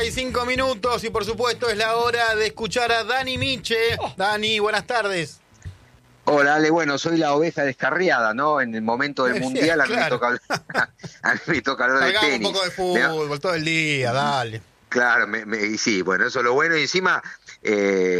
11:35 y por supuesto es la hora de escuchar a Dani Miche. Dani, buenas tardes. Hola, Ale, bueno, soy la oveja descarriada, ¿no? En el momento del mundial a mí me toca hablar de Salgamos tenis. un poco de fútbol todo el día, dale. Claro, y sí, bueno, eso es lo bueno. Y encima,